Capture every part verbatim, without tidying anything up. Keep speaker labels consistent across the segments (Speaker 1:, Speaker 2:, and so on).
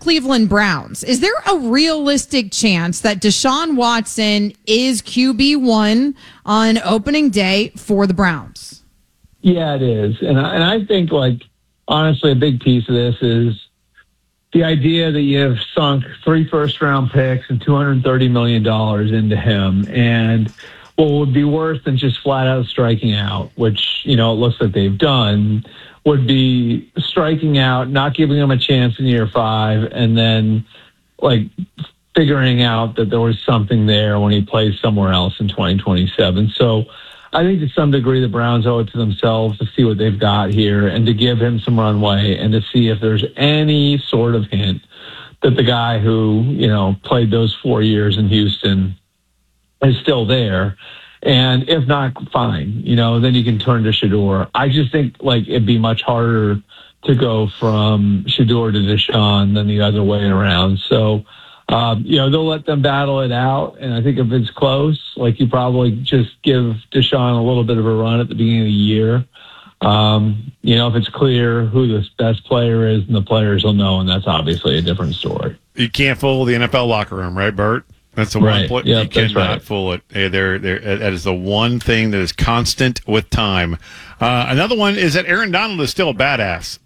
Speaker 1: Cleveland Browns. Is there a realistic chance that Deshaun Watson is Q B one on opening day for the Browns?
Speaker 2: Yeah, it is. And I, and I think, like, honestly, a big piece of this is the idea that you have sunk three first-round picks and two hundred thirty million dollars into him. And what would be worse than just flat-out striking out, which, you know, it looks like they've done, would be striking out, not giving him a chance in year five, and then, like, figuring out that there was something there when he plays somewhere else in twenty twenty-seven. So I think to some degree the Browns owe it to themselves to see what they've got here and to give him some runway and to see if there's any sort of hint that the guy who, you know, played those four years in Houston is still there. And if not, fine, you know, then you can turn to Shedeur. I just think, like, it'd be much harder to go from Shedeur to Deshaun than the other way around. So, um, you know, they'll let them battle it out. And I think if it's close, like, you probably just give Deshaun a little bit of a run at the beginning of the year. Um, you know, if it's clear who the best player is, and the players will know, and that's obviously a different story.
Speaker 3: You can't fool the N F L locker room, right, Bert? That's the
Speaker 2: right.
Speaker 3: one. Pl-
Speaker 2: yep,
Speaker 3: you cannot
Speaker 2: right.
Speaker 3: fool it. Hey, they're, they're, that is the one thing that is constant with time. Uh, another one is that Aaron Donald is still a badass.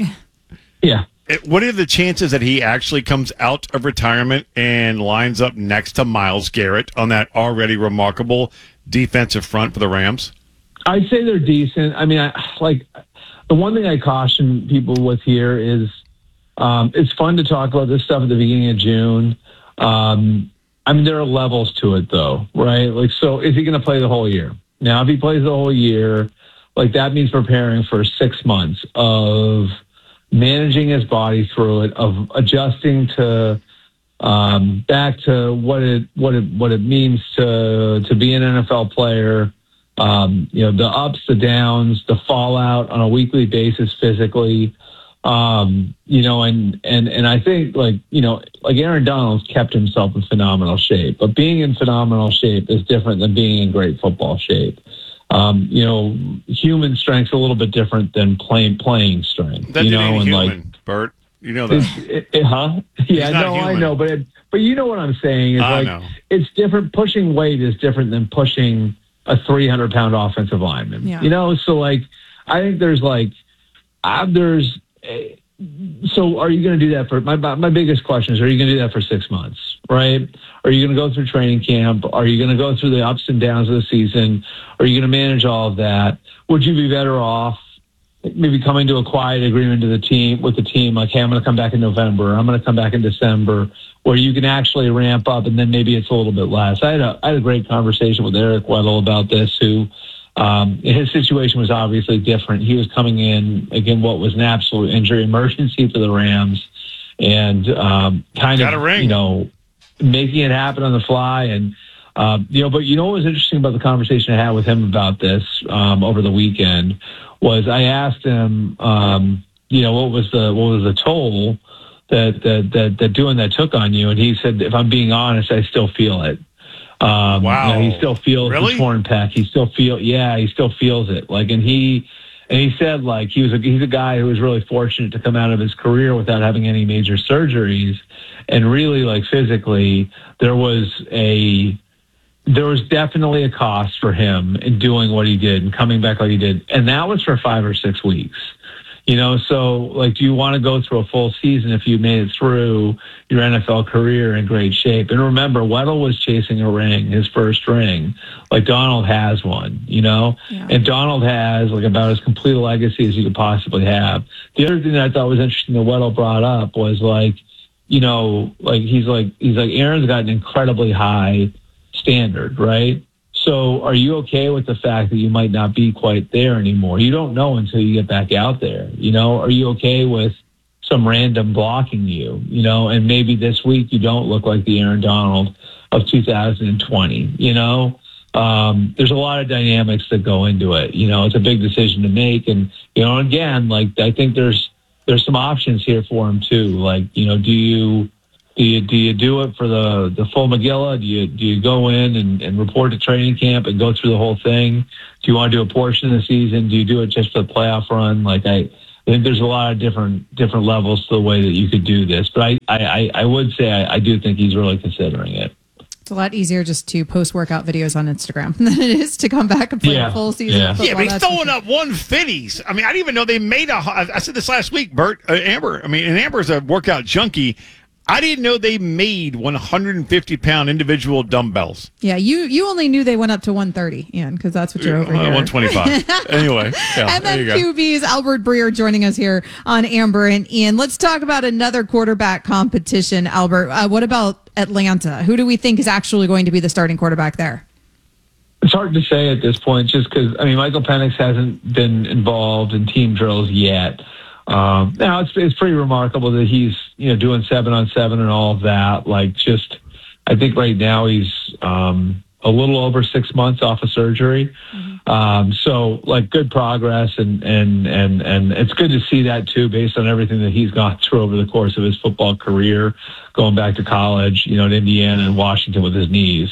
Speaker 2: Yeah.
Speaker 3: It, what are the chances that he actually comes out of retirement and lines up next to Myles Garrett on that already remarkable defensive front for the Rams?
Speaker 2: I'd say they're decent. I mean, I, like, the one thing I caution people with here is um, it's fun to talk about this stuff at the beginning of June. Um, I mean, there are levels to it, though, right? Like, so is he going to play the whole year? Now, if he plays the whole year, like, that means preparing for six months of managing his body through it, of adjusting to um, back to what it what it what it means to to be an N F L player. Um, you know, the ups, the downs, the fallout on a weekly basis physically. Um, you know, and, and, and I think, like, you know, like Aaron Donald's kept himself in phenomenal shape, but being in phenomenal shape is different than being in great football shape. Um, you know, human strength's a little bit different than playing, playing strength,
Speaker 3: that
Speaker 2: you know, and
Speaker 3: human,
Speaker 2: like,
Speaker 3: Bert, you know that.
Speaker 2: It, it, huh? Yeah, no, I know, but, it, but you know what I'm saying is
Speaker 3: I
Speaker 2: like,
Speaker 3: know.
Speaker 2: It's different. Pushing weight is different than pushing a three hundred pound offensive lineman,
Speaker 1: yeah.
Speaker 2: you know? So, like, I think there's like, uh, there's, so are you going to do that for, my my biggest question is, are you going to do that for six months, right? Are you going to go through training camp? Are you going to go through the ups and downs of the season? Are you going to manage all of that? Would you be better off maybe coming to a quiet agreement to the team with the team, like, hey, I'm going to come back in November, I'm going to come back in December, where you can actually ramp up and then maybe it's a little bit less. I had a, I had a great conversation with Eric Weddle about this, who um, his situation was obviously different. He was coming in, again, what was an absolute injury emergency for the Rams, and um, kind
Speaker 3: Got
Speaker 2: of,
Speaker 3: a ring.
Speaker 2: you know, making it happen on the fly. And, um, you know, but you know what was interesting about the conversation I had with him about this um, over the weekend was I asked him, um, you know, what was the what was the toll that, that that that doing that took on you? And he said, if I'm being honest, I still feel it. Um,
Speaker 3: wow.
Speaker 2: You know, he still feels
Speaker 3: really?
Speaker 2: the torn pec. He still feel, yeah, he still feels it. Like, and he and he said, like, he was a, he's a guy who was really fortunate to come out of his career without having any major surgeries, and really, like, physically, there was a there was definitely a cost for him in doing what he did and coming back like he did. And that was for five or six weeks, you know? So, like, do you want to go through a full season if you made it through your N F L career in great shape? And remember, Weddle was chasing a ring, his first ring, like Donald has one, you know?
Speaker 1: Yeah.
Speaker 2: And Donald has, like, about as complete a legacy as you could possibly have. The other thing that I thought was interesting that Weddle brought up was, like, you know, like, he's like, he's like, Aaron's got an incredibly high standard, right? So are you okay with the fact that you might not be quite there anymore? You don't know until you get back out there, you know? Are you okay with some random blocking you, you know? And maybe this week you don't look like the Aaron Donald of two thousand twenty, you know? Um, there's a lot of dynamics that go into it. You know, it's a big decision to make. And, you know, again, like, I think there's, there's some options here for him too. Like, you know, do you, Do you do you do it for the, the full McGilla? Do you do you go in and, and report to training camp and go through the whole thing? Do you want to do a portion of the season? Do you do it just for the playoff run? Like, I, I think there's a lot of different different levels to the way that you could do this. But I, I, I would say I, I do think he's really considering it.
Speaker 1: It's a lot easier just to post workout videos on Instagram than it is to come back and play
Speaker 2: Yeah.
Speaker 1: a full season
Speaker 2: Yeah.
Speaker 1: of football.
Speaker 3: Yeah, but he's
Speaker 1: That's for
Speaker 3: throwing
Speaker 1: sure.
Speaker 3: up one fifties. I mean, I didn't even know they made a. I I said this last week, Bert, uh, Amber. I mean, and Amber's a workout junkie. I didn't know they made one hundred fifty pound individual dumbbells.
Speaker 1: Yeah, you you only knew they went up to one thirty, Ian, because that's what you're over
Speaker 3: Uh,
Speaker 1: here.
Speaker 3: one twenty-five. Anyway, yeah,
Speaker 1: And
Speaker 3: there
Speaker 1: then
Speaker 3: you go.
Speaker 1: Q B's Albert Breer joining us here on Amber and Ian. Let's talk about another quarterback competition, Albert. Uh, what about Atlanta? Who do we think is actually going to be the starting quarterback there?
Speaker 2: It's hard to say at this point, just because I mean Michael Penix hasn't been involved in team drills yet. Um, now it's it's pretty remarkable that he's you know doing seven on seven and all of that. Like just, I think right now he's um, a little over six months off of surgery. Mm-hmm. Um, so like good progress and and and and it's good to see that too, based on everything that he's gone through over the course of his football career, going back to college, you know, in Indiana and Washington with his knees.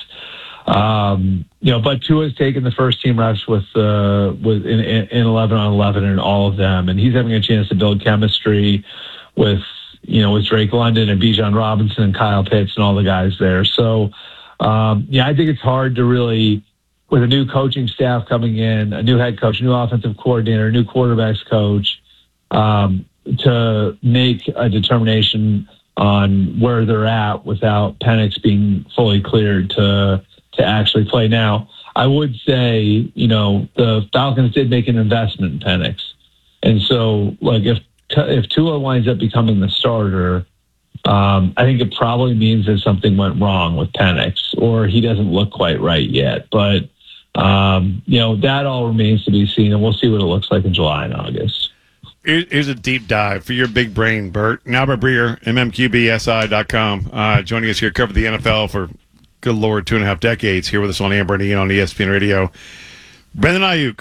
Speaker 2: Um, you know, but Tua's taken the first team reps with, uh, with in, in eleven on eleven and all of them. And he's having a chance to build chemistry with, you know, with Drake London and Bijan Robinson and Kyle Pitts and all the guys there. So, um, yeah, I think it's hard to really, with a new coaching staff coming in, a new head coach, new offensive coordinator, new quarterbacks coach, um, to make a determination on where they're at without Penix being fully cleared to, to actually play. Now, I would say, you know, the Falcons did make an investment in Penix. And so, like, if if Tua winds up becoming the starter, um, I think it probably means that something went wrong with Penix or he doesn't look quite right yet. But, um, you know, that all remains to be seen, and we'll see what it looks like in July and August.
Speaker 3: Here's a deep dive for your big brain, Bert. Albert Breer, M M Q B S I dot com, uh, joining us here, covered the N F L for, good Lord, two and a half decades, here with us on Amber and Ian on E S P N Radio. Brandon Ayuk.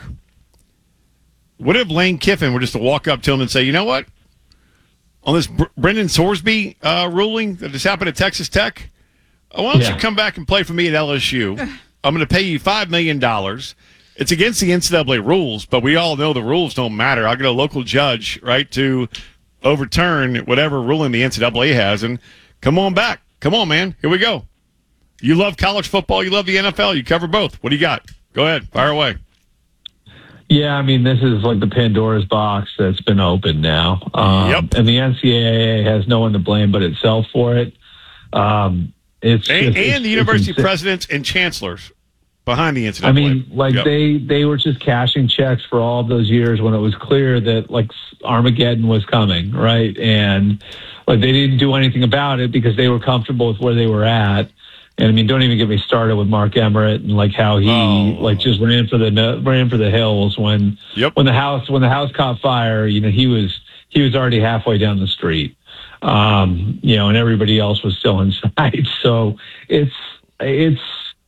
Speaker 3: What if Lane Kiffin were just to walk up to him and say, you know what? On this Br- Brendan Sorsby uh, ruling that just happened at Texas Tech, uh, why don't
Speaker 2: Yeah.
Speaker 3: you come back and play for me at L S U? I'm going to pay you five million dollars. It's against the N C double A rules, but we all know the rules don't matter. I'll get a local judge, right, to overturn whatever ruling the N C double A has, and come on back. Come on, man. Here we go. You love college football. You love the N F L. You cover both. What do you got? Go ahead. Fire away.
Speaker 2: Yeah, I mean, this is like the Pandora's box that's been opened now. Um,
Speaker 3: Yep.
Speaker 2: And the N C double A has no one to blame but itself for it. Um, it's
Speaker 3: And,
Speaker 2: just-
Speaker 3: and
Speaker 2: it's-
Speaker 3: the university
Speaker 2: it's insane.
Speaker 3: presidents and chancellors behind the N C
Speaker 2: I
Speaker 3: double A.
Speaker 2: mean, like
Speaker 3: Yep.
Speaker 2: they they were just cashing checks for all of those years when it was clear that like Armageddon was coming, right? And like they didn't do anything about it because they were comfortable with where they were at. And I mean, don't even get me started with Mark Emmert and like how he
Speaker 3: Oh.
Speaker 2: like just ran for the ran for the hills when
Speaker 3: Yep.
Speaker 2: when the house when the house caught fire. You know, he was he was already halfway down the street. Um, you know, and everybody else was still inside. So it's it's.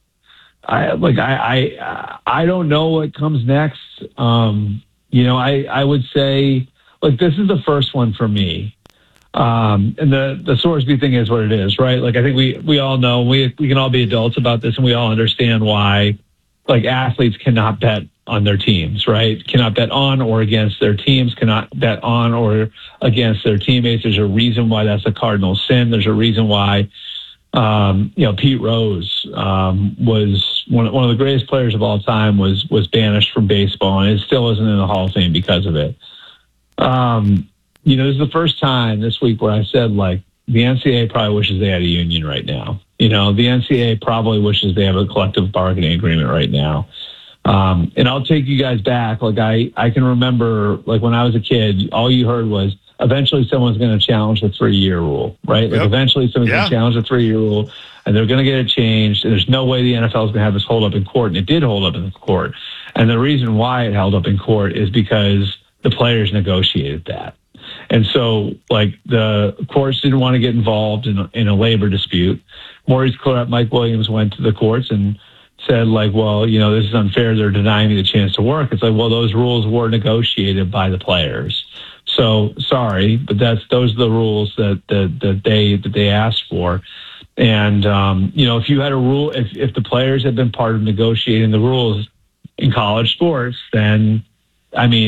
Speaker 2: I like I I I don't know what comes next. Um, you know, I I would say like this is the first one for me. Um, and the the Sorsby thing is what it is, right? Like I think we we all know we we can all be adults about this, and we all understand why like athletes cannot bet on their teams, right? Cannot bet on or against their teams, cannot bet on or against their teammates. There's a reason why that's a cardinal sin. There's a reason why um, you know, Pete Rose um, was one, one of the greatest players of all time, was was banished from baseball, and it still isn't in the Hall of Fame because of it. Um, you know, this is the first time this week where I said, like, the N C double A probably wishes they had a union right now. You know, the N C double A probably wishes they have a collective bargaining agreement right now. Um, and I'll take you guys back. Like, I, I can remember, like, when I was a kid, all you heard was, eventually someone's going to challenge the three-year rule, right? Like,
Speaker 3: Yep.
Speaker 2: eventually someone's
Speaker 3: Yeah.
Speaker 2: going to challenge the three-year rule, and they're going to get it changed, and there's no way the N F L is going to have this hold up in court, and it did hold up in court. And the reason why it held up in court is because the players negotiated that. And so, like, the courts didn't want to get involved in a, in a labor dispute. Maurice Clarett, Mike Williams went to the courts and said, like, well, you know, this is unfair. They're denying me the chance to work. It's like, well, those rules were negotiated by the players. So sorry, but that's those are the rules that that, that they that they asked for. And um, you know, if you had a rule, if if the players had been part of negotiating the rules in college sports, then I mean,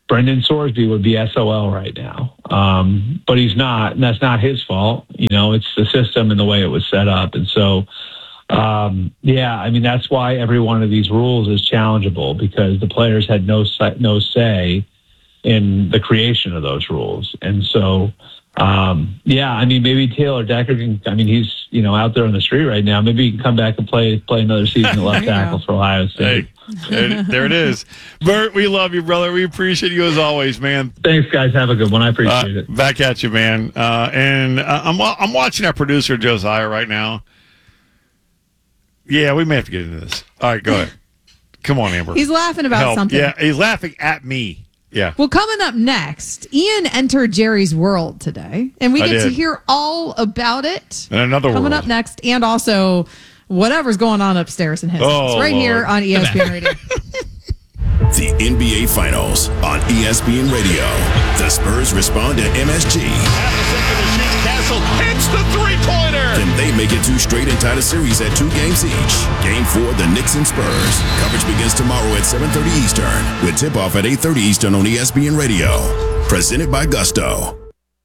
Speaker 2: Brendan Sorsby would be S O L right now. Um, but he's not, and that's not his fault. You know, it's the system and the way it was set up. And so, um, yeah, I mean, that's why every one of these rules is challengeable, because the players had no no say in the creation of those rules. And so, um, yeah, I mean, maybe Taylor Decker can, I mean, he's, you know, out there on the street right now. Maybe he can come back and play play another season at left tackle for Ohio State.
Speaker 3: Hey. There, there it is. Bert, we love you, brother. We appreciate you as always, man.
Speaker 2: Thanks, guys. Have a good one. I appreciate
Speaker 3: uh,
Speaker 2: it.
Speaker 3: Back at you, man. Uh, and uh, I'm I'm watching our producer, Josiah, right now. Yeah, we may have to get into this. All right, go ahead. Come on, Amber.
Speaker 1: He's laughing about
Speaker 3: Help.
Speaker 1: something.
Speaker 3: Yeah, he's laughing at me. Yeah.
Speaker 1: Well, coming up next, Ian entered Jerry's world today, and we
Speaker 3: I
Speaker 1: get to
Speaker 3: did.
Speaker 1: hear all about it.
Speaker 3: And another
Speaker 1: coming
Speaker 3: world.
Speaker 1: up next, and also whatever's going on upstairs in his
Speaker 3: Oh,
Speaker 1: house, right
Speaker 3: Lord.
Speaker 1: here on E S P N Radio.
Speaker 4: The N B A Finals on E S P N Radio. The Spurs respond to M S G.
Speaker 5: Castle hits the three-pointer.
Speaker 4: Can they make it two straight and tie the series at two games each? Game four, the Knicks and Spurs. Coverage begins tomorrow at seven thirty Eastern, with tip-off at eight thirty Eastern on E S P N Radio. Presented by Gusto.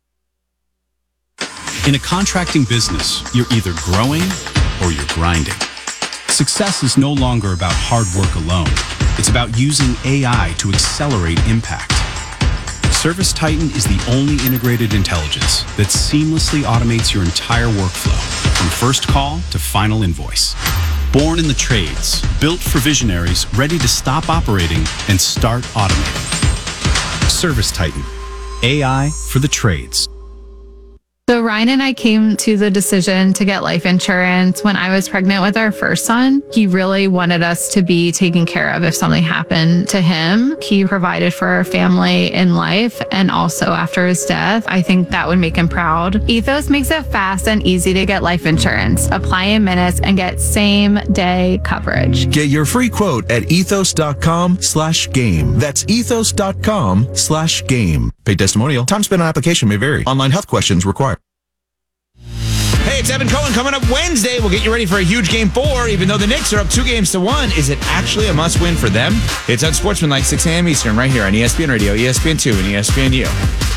Speaker 6: In a contracting business, you're either growing or you're grinding. Success is no longer about hard work alone. It's about using A I to accelerate impact. ServiceTitan is the only integrated intelligence that seamlessly automates your entire workflow, from first call to final invoice. Born in the trades, built for visionaries ready to stop operating and start automating. ServiceTitan, A I for the trades.
Speaker 7: So Ryan and I came to the decision to get life insurance when I was pregnant with our first son. He really wanted us to be taken care of if something happened to him. He provided for our family in life and also after his death. I think that would make him proud. Ethos makes it fast and easy to get life insurance. Apply in minutes and get same day coverage.
Speaker 8: Get your free quote at ethos.com slash game. That's ethos.com slash game. Paid testimonial. Time spent on application may vary. Online health questions required.
Speaker 9: Hey, it's Evan Cohen. Coming up Wednesday, we'll get you ready for a huge game four. Even though the Knicks are up two games to one, is it actually a must-win for them? It's Unsportsmanlike, six a.m. Eastern, right here on E S P N Radio, E S P N two, and E S P N U.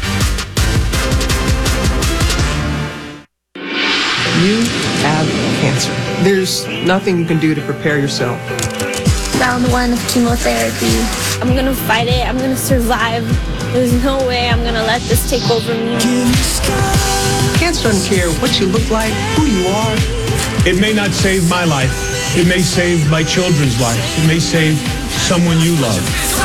Speaker 10: You have cancer. There's nothing you can do to prepare yourself.
Speaker 11: Round one of chemotherapy. I'm gonna fight it. I'm gonna survive. There's no way I'm gonna let this take over me.
Speaker 10: Cancer doesn't care what you look like, who you are.
Speaker 12: It may not save my life. It may save my children's lives. It may save someone you love.